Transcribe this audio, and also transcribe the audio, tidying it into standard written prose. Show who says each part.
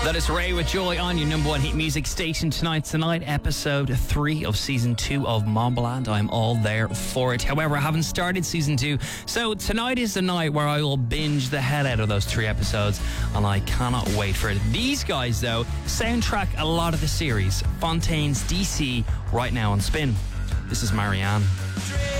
Speaker 1: That is Ray with Joy on your number one hit music station tonight, episode 3 of season 2 of Mobland. I'm all there for it. However, I haven't started season 2, so tonight is the night where I will binge the hell out of those 3 episodes, and I cannot wait for it. These guys, though, soundtrack a lot of the series. Fontaine's DC right now on Spin. This is Marianne.